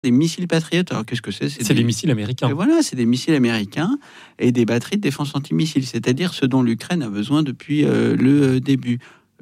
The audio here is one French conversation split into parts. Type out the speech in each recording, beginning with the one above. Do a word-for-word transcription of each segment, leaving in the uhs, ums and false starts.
des missiles Patriot. Alors qu'est-ce que c'est ? C'est, c'est des, des missiles américains. Et voilà, c'est des missiles américains et des batteries de défense antimissiles, c'est-à-dire ce dont l'Ukraine a besoin depuis euh, le début.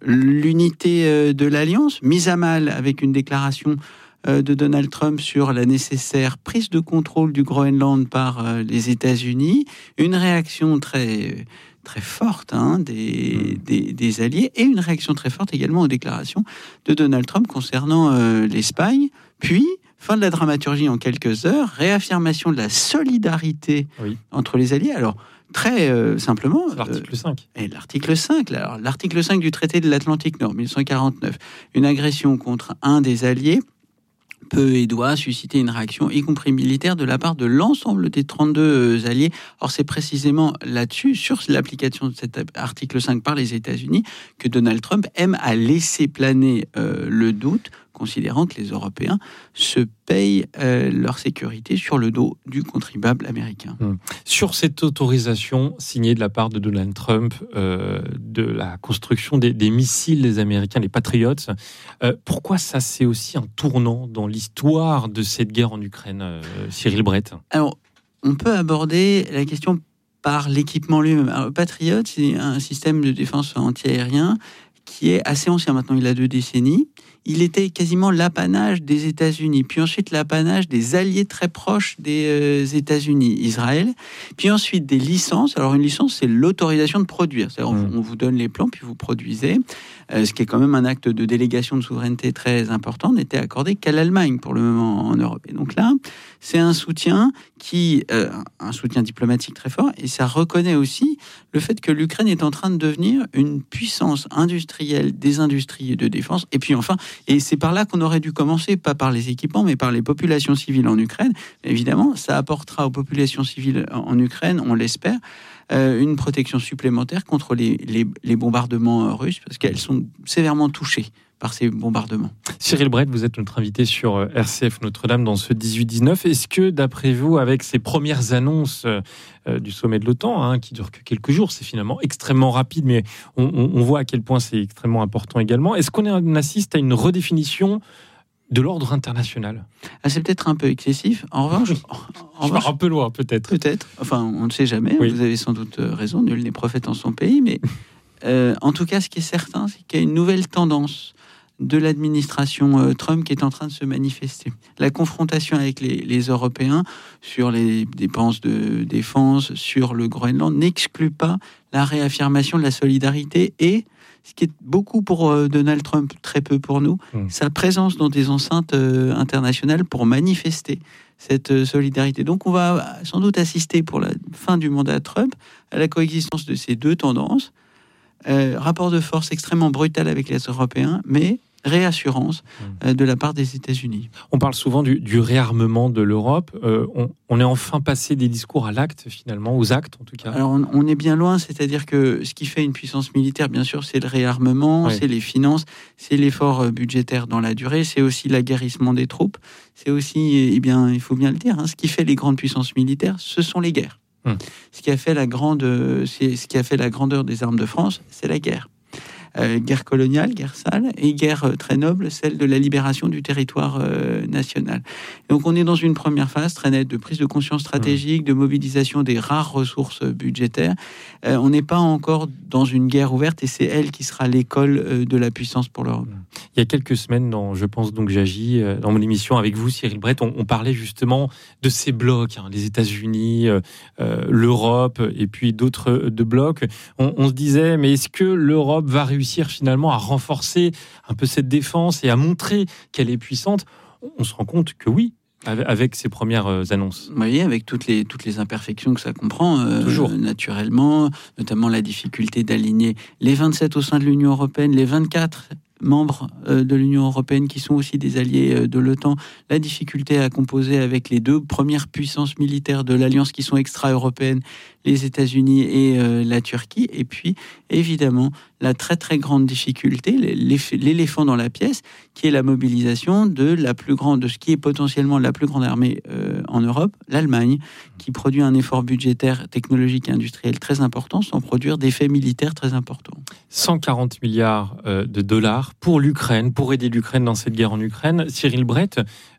L'unité euh, de l'Alliance, mise à mal avec une déclaration euh, de Donald Trump sur la nécessaire prise de contrôle du Groenland par euh, les États-Unis, une réaction très... très forte hein, des, mmh. des, des alliés, et une réaction très forte également aux déclarations de Donald Trump concernant euh, l'Espagne, puis fin de la dramaturgie en quelques heures, réaffirmation de la solidarité oui. entre les alliés. Alors, très euh, simplement... C'est l'article cinq. Euh, et l'article cinq, là, alors, l'article cinq du traité de l'Atlantique Nord, dix-neuf cent quarante-neuf, une agression contre un des alliés peut et doit susciter une réaction, y compris militaire, de la part de l'ensemble des trente-deux alliés. Or, c'est précisément là-dessus, sur l'application de cet article cinq par les États-Unis, que Donald Trump aime à laisser planer euh, le doute, considérant que les Européens se payent euh, leur sécurité sur le dos du contribuable américain. Mmh. Sur cette autorisation signée de la part de Donald Trump euh, de la construction des, des missiles des Américains, les Patriots, euh, pourquoi ça c'est aussi un tournant dans l'histoire de cette guerre en Ukraine, euh, Cyril Brett ? Alors, on peut aborder la question par l'équipement lui-même. Alors, Patriot, c'est un système de défense anti-aérien qui est assez ancien maintenant, il a deux décennies. Il était quasiment l'apanage des États-Unis, puis ensuite l'apanage des alliés très proches des euh, États-Unis, Israël, puis ensuite des licences. Alors une licence, c'est l'autorisation de produire. C'est-à-dire mmh. on vous donne les plans, puis vous produisez, euh, ce qui est quand même un acte de délégation de souveraineté très important, n'était accordé qu'à l'Allemagne pour le moment en Europe. Et donc là, c'est un soutien qui, euh, un soutien diplomatique très fort, et ça reconnaît aussi le fait que l'Ukraine est en train de devenir une puissance industrielle des industries de défense. Et puis enfin, et c'est par là qu'on aurait dû commencer, pas par les équipements, mais par les populations civiles en Ukraine. Évidemment, ça apportera aux populations civiles en Ukraine, on l'espère, euh, une protection supplémentaire contre les, les, les bombardements russes, parce qu'elles sont sévèrement touchées par ces bombardements. Cyril Brett, vous êtes notre invité sur R C F Notre-Dame dans ce dix-huit dix-neuf. Est-ce que, d'après vous, avec ces premières annonces euh, du sommet de l'OTAN, hein, qui durent que quelques jours, c'est finalement extrêmement rapide, mais on, on, on voit à quel point c'est extrêmement important également, est-ce qu'on, est, on assiste à une redéfinition de l'ordre international ? Ah, c'est peut-être un peu excessif. En revanche... En Je revanche, pars un peu loin, peut-être. Peut-être. Enfin, on ne sait jamais. Oui. Vous avez sans doute raison. Nul n'est prophète en son pays. Mais euh, en tout cas, ce qui est certain, c'est qu'il y a une nouvelle tendance de l'administration euh, Trump qui est en train de se manifester. La confrontation avec les, les Européens sur les dépenses de défense, sur le Groenland, n'exclut pas la réaffirmation de la solidarité et, ce qui est beaucoup pour euh, Donald Trump, très peu pour nous, mmh. sa présence dans des enceintes euh, internationales pour manifester cette euh, solidarité. Donc on va sans doute assister pour la fin du mandat Trump à la coexistence de ces deux tendances. Euh, rapport de force extrêmement brutal avec les Européens, mais réassurance euh, de la part des États-Unis. On parle souvent du, du réarmement de l'Europe. Euh, on, on est enfin passé des discours à l'acte, finalement, aux actes, en tout cas. Alors, on, on est bien loin, c'est-à-dire que ce qui fait une puissance militaire, bien sûr, c'est le réarmement, oui. c'est les finances, c'est l'effort budgétaire dans la durée, c'est aussi l'aguerrissement des troupes, c'est aussi, eh bien, il faut bien le dire, hein, ce qui fait les grandes puissances militaires, ce sont les guerres. Hum. Ce qui a fait la grande, c'est ce qui a fait la grandeur des armes de France, c'est la guerre. Euh, guerre coloniale, guerre sale, et guerre euh, très noble, celle de la libération du territoire euh, national. Et donc on est dans une première phase très nette de prise de conscience stratégique, de mobilisation des rares ressources budgétaires. Euh, on n'est pas encore dans une guerre ouverte, et c'est elle qui sera l'école euh, de la puissance pour l'Europe. Il y a quelques semaines, dans Je pense donc j'agis, euh, dans mon émission avec vous, Cyril Brett, on, on parlait justement de ces blocs, hein, les États-Unis, euh, euh, l'Europe, et puis d'autres euh, de blocs. On, on se disait, mais est-ce que l'Europe va réussir réussir finalement à renforcer un peu cette défense et à montrer qu'elle est puissante? On se rend compte que oui, avec ces premières annonces. Vous voyez, avec toutes les, toutes les imperfections que ça comprend, euh, Toujours. naturellement, notamment la difficulté d'aligner les vingt-sept au sein de l'Union européenne, les vingt-quatre membres de l'Union européenne qui sont aussi des alliés de l'OTAN, la difficulté à composer avec les deux premières puissances militaires de l'Alliance qui sont extra-européennes, les États-Unis et euh, la Turquie, et puis évidemment la très très grande difficulté, l'éléphant dans la pièce, qui est la mobilisation de la plus grande, de ce qui est potentiellement la plus grande armée euh, en Europe, l'Allemagne, qui produit un effort budgétaire, technologique et industriel très important, sans produire d'effets militaires très importants. cent quarante milliards euh, de dollars pour l'Ukraine, pour aider l'Ukraine dans cette guerre en Ukraine. Cyril Brett,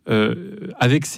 euh, avec